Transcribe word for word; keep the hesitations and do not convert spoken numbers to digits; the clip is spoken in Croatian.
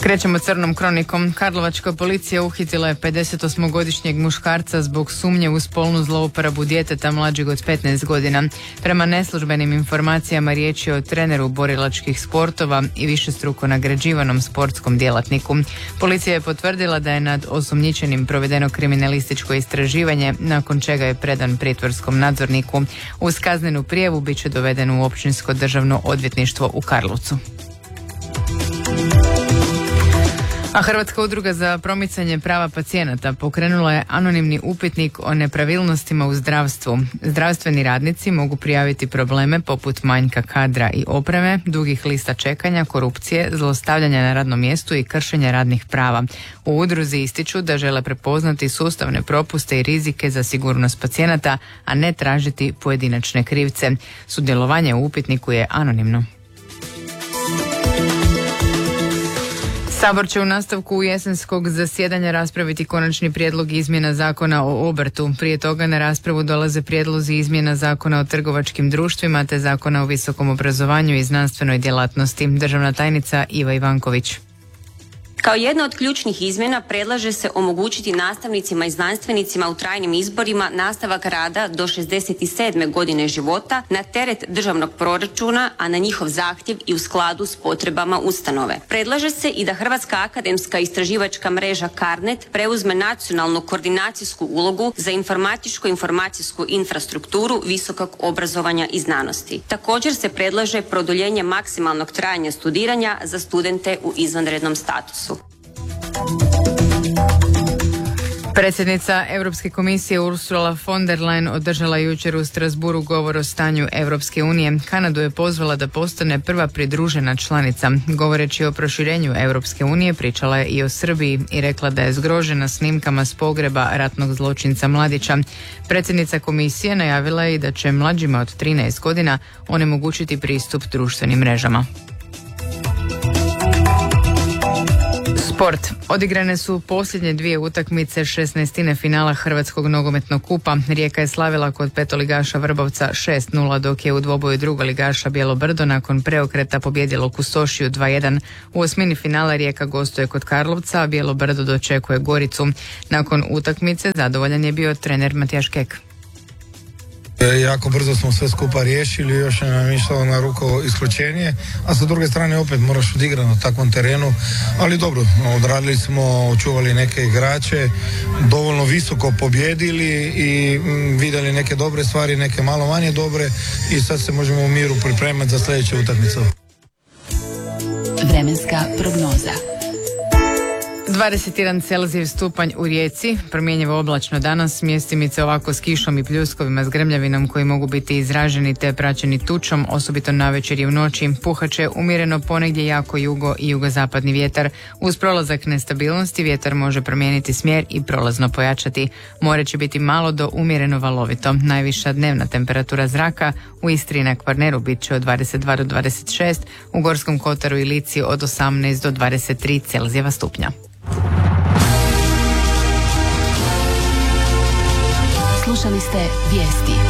Krećemo crnom kronikom. Karlovačka policija uhitila je pedesetosmogodišnjeg muškarca zbog sumnje u spolnu zlouporabu djeteta mlađeg od petnaest godina. Prema neslužbenim informacijama riječ je o treneru borilačkih sportova i višestruko nagrađivanom sportskom djelatniku. Policija je potvrdila da je nad osumnjičenim provedeno kriminalističko istraživanje, nakon čega je predan pritvorskom nadzorniku. Uz kaznenu prijavu bit će doveden u Općinsko državno odvjetništvo u Karlovcu. A Hrvatska udruga za promicanje prava pacijenata pokrenula je anonimni upitnik o nepravilnostima u zdravstvu. Zdravstveni radnici mogu prijaviti probleme poput manjka kadra i opreme, dugih lista čekanja, korupcije, zlostavljanja na radnom mjestu i kršenja radnih prava. U udruzi ističu da žele prepoznati sustavne propuste i rizike za sigurnost pacijenata, a ne tražiti pojedinačne krivce. Sudjelovanje u upitniku je anonimno. Sabor će u nastavku jesenskog zasjedanja raspraviti konačni prijedlog izmjena zakona o obrtu. Prije toga na raspravu dolaze prijedlozi izmjena zakona o trgovačkim društvima te zakona o visokom obrazovanju i znanstvenoj djelatnosti. Državna tajnica Iva Ivanković. Kao jedna od ključnih izmjena predlaže se omogućiti nastavnicima i znanstvenicima u trajnim izborima nastavak rada do šezdeset sedme godine života na teret državnog proračuna, a na njihov zahtjev i u skladu s potrebama ustanove. Predlaže se i da Hrvatska akademska istraživačka mreža CARNET preuzme nacionalnu koordinacijsku ulogu za informatičko-informacijsku infrastrukturu visokog obrazovanja i znanosti. Također se predlaže produljenje maksimalnog trajanja studiranja za studente u izvanrednom statusu. Predsjednica Europske komisije Ursula von der Leyen održala jučer u Strasbourgu govor o stanju Europske unije. Kanadu je pozvala da postane prva pridružena članica. Govoreći o proširenju Europske unije, pričala je i o Srbiji i rekla da je zgrožena snimkama s pogreba ratnog zločinca Mladića. Predsjednica komisije najavila je i da će mlađima od trinaest godina onemogućiti pristup društvenim mrežama. Sport. Odigrane su posljednje dvije utakmice šesnaestine finala Hrvatskog nogometnog kupa. Rijeka je slavila kod petoligaša Vrbovca šest nula, dok je u dvoboju drugoligaša Bijelo Brdo nakon preokreta pobijedilo Kustošiju dva jedan. U osmini finala Rijeka gostuje kod Karlovca, a Bijelo Brdo dočekuje Goricu. Nakon utakmice zadovoljan je bio trener Matijaš Kek. Jako brzo smo sve skupa riješili, još nam je išlo na ruku isključenje, a sa druge strane opet moraš odigrati na takvom terenu, ali dobro, odradili smo, očuvali neke igrače, dovoljno visoko pobjedili i mm, vidjeli neke dobre stvari, neke malo manje dobre i sad se možemo u miru pripremati za sljedeću utakmicu. Vremenska prognoza. dvadeset jedan Celzijev stupanj u Rijeci, promjenjivo oblačno danas, mjestimice ovako s kišom i pljuskovima s grmljavinom koji mogu biti izraženi te praćeni tučom, osobito navečer i u noći. Puhaće umjereno ponegdje jako jugo i jugozapadni vjetar. Uz prolazak nestabilnosti vjetar može promijeniti smjer i prolazno pojačati. More će biti malo do umjereno valovito. Najviša dnevna temperatura zraka u Istri i na Kvarneru bit će od dvadeset dva do dvadeset šest, u Gorskom kotaru i Lici od osamnaest do dvadeset tri Celzijeva stupnja. Slušali ste vijesti.